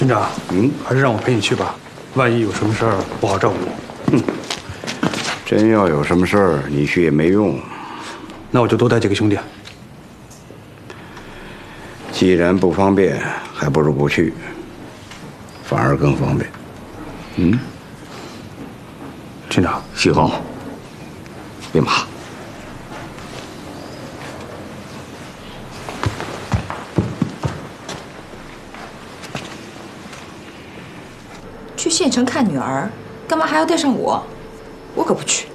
军长，还是让我陪你去吧，万一有什么事儿不好照顾我。 真要有什么事儿，你去也没用。 那我就多带几个兄弟。 既然不方便，还不如不去，反而更方便。 军长， 许峰，别马。 去县城看女儿，干嘛还要带上我？我可不去。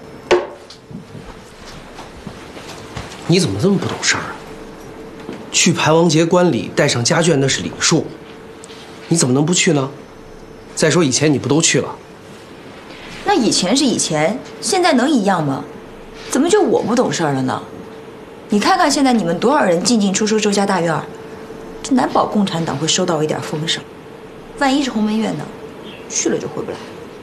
你怎么这么不懂事儿啊？去排王节观礼带上家眷那是礼数，你怎么能不去呢？再说以前你不都去了？ 那以前是以前，现在能一样吗？怎么就我不懂事儿了呢？你看看现在你们多少人进进出出周家大院，这难保共产党会收到一点风声。万一是鸿门宴呢？去了就回不来。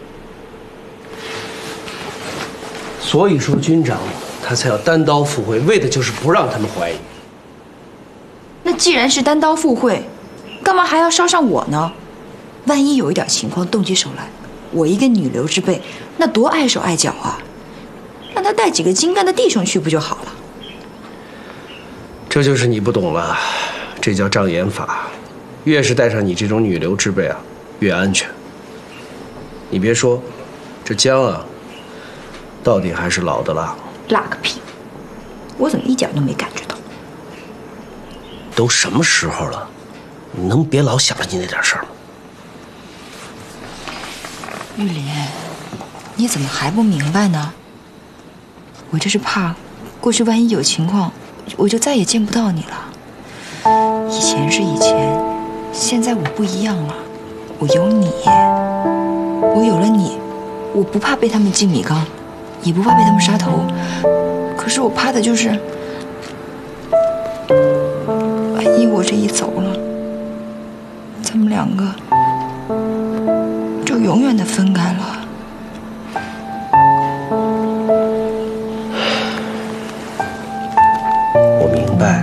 所以说军长他才要单刀赴会，为的就是不让他们怀疑。 那既然是单刀赴会，干嘛还要捎上我呢？万一有一点情况动起手来，我一个女流之辈，那多碍手碍脚啊！让他带几个精干的弟兄去不就好了？ 这就是你不懂了，这叫障眼法。越是带上你这种女流之辈啊，越安全。你别说，这姜啊，到底还是老的辣。 辣个屁！我怎么一点都没感觉到？ 都什么时候了，你能别老想着你那点事儿吗？ 玉林，你怎么还不明白呢？我这是怕，过去万一有情况，我就再也见不到你了。以前是以前，现在我不一样了，我有你，我有了你，我不怕被他们进米缸，也不怕被他们杀头，可是我怕的就是，万一我这一走了，咱们两个就永远的分开了。 我明白，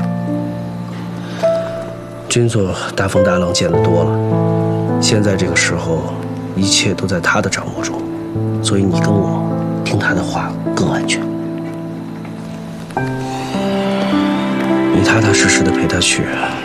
军座大风大浪见得多了，现在这个时候，一切都在他的掌握中，所以你跟我听他的话更安全。你踏踏实实的陪他去。